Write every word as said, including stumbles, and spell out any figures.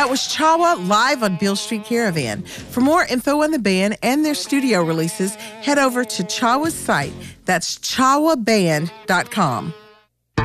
That was Chawa live on Beale Street Caravan. For more info on the band and their studio releases, head over to Chawa's site. That's chawa band dot com.